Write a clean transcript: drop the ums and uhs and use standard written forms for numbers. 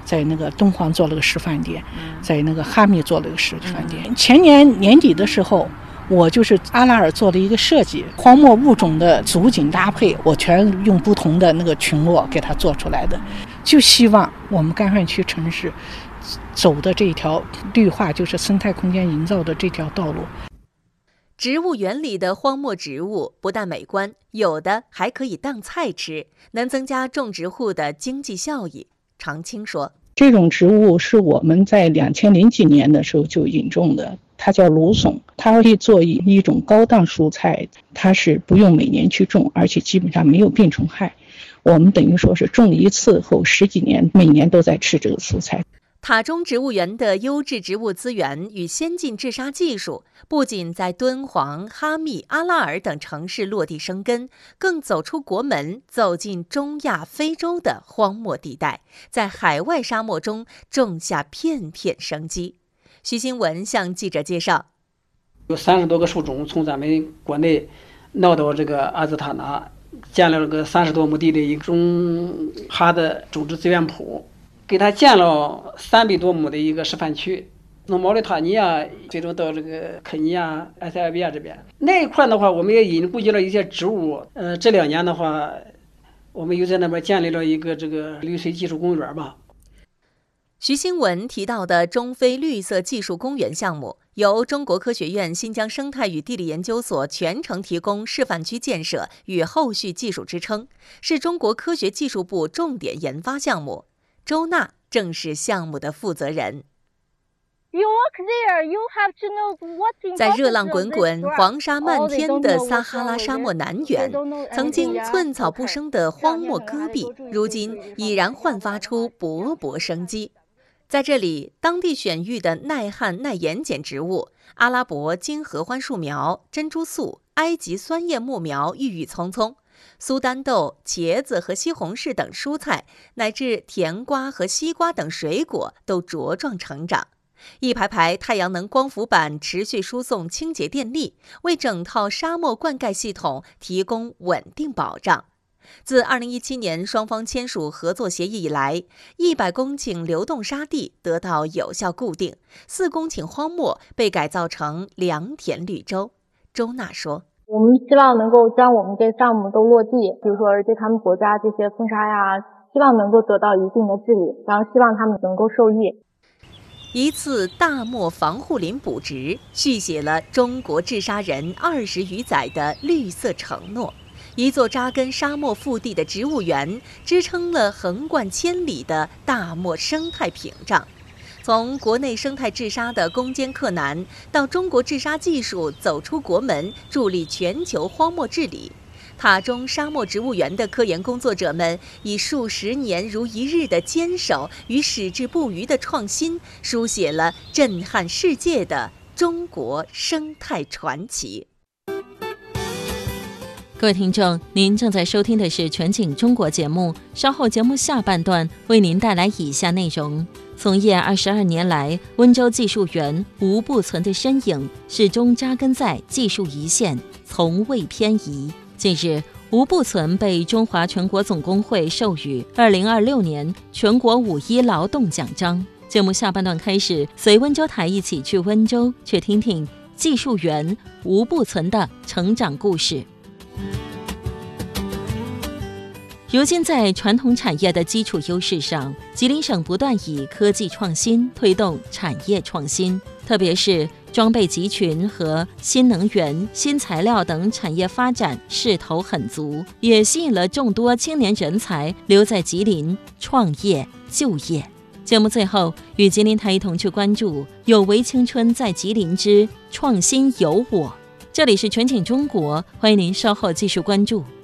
在那个敦煌做了个示范点，在那个哈密做了个示范点。前年年底的时候，我就是阿拉尔做了一个设计，荒漠物种的组景搭配，我全用不同的那个群落给它做出来的，就希望我们干汉区城市走的这条绿化，就是生态空间营造的这条道路。 植物园里的荒漠植物不但美观，有的还可以当菜吃，能增加种植户的经济效益。常青说， 这种植物是我们在2000几年的时候就引种的，它叫芦笋，它可以做一种高档蔬菜，它是不用每年去种，而且基本上没有病虫害。我们等于说是种一次后10几年，每年都在吃这个蔬菜。 塔中植物园的优质植物资源与先进治沙技术，不仅在敦煌、哈密、阿拉尔等城市落地生根，更走出国门，走进中亚、非洲的荒漠地带，在海外沙漠中种下片片生机。徐新文向记者介绍， 有30多个树种从咱们国内闹到这个阿兹塔纳，建了个30多亩地的一种哈的种植资源铺，给他建了300多亩的一个示范区，从毛里塔尼亚最终到这个肯尼亚、埃塞俄比亚这边那一块的话，我们也引入了一些植物。这2年的话，我们又在那边建立了一个这个绿水技术公园吧。 徐新文提到的中非绿色技术公园项目，由中国科学院新疆生态与地理研究所全程提供示范区建设与后续技术支撑，是中国科学技术部重点研发项目。周娜正是项目的负责人。在热浪滚滚、黄沙漫天的撒哈拉沙漠南缘，曾经寸草不生的荒漠戈壁，如今已然焕发出勃勃生机。在这里，当地选育的耐旱耐盐碱植物阿拉伯金合欢树苗、珍珠素、埃及酸叶木苗郁郁葱葱，苏丹豆、茄子和西红柿等蔬菜，乃至甜瓜和西瓜等水果都茁壮成长。一排排太阳能光伏板持续输送清洁电力，为整套沙漠灌溉系统提供稳定保障。自2017年双方签署合作协议以来，100公顷流动沙地得到有效固定，4公顷荒漠被改造成良田绿洲。周娜说， 我们希望能够将我们这项目都落地，比如说对他们国家这些风沙呀，希望能够得到一定的治理，然后希望他们能够受益。 一次大漠防护林补植，续写了中国治沙人20余载的绿色承诺。一座扎根沙漠腹地的植物园，支撑了横贯千里的大漠生态屏障。从国内生态治沙的攻坚克难，到中国治沙技术走出国门，助力全球荒漠治理。塔中沙漠植物园的科研工作者们以数十年如一日的坚守与矢志不渝的创新，书写了震撼世界的中国生态传奇。 各位听众，您正在收听的是全景中国节目，稍后节目下半段为您带来以下内容。从业22年来，温州技术园吴步存的身影始终扎根在技术一线，从未偏移。近日，吴步存被中华全国总工会授予2026年全国5·1劳动奖章。节目下半段开始，随温州台一起去温州，去听听技术员吴步存的成长故事。如今在传统产业的基础优势上，吉林省不断以科技创新推动产业创新，特别是装备集群和新能源、新材料等产业发展势头很足，也吸引了众多青年人才留在吉林创业就业。节目最后与吉林台一同去关注有为青春在吉林之创新有我。这里是全景中国，欢迎您稍后继续关注。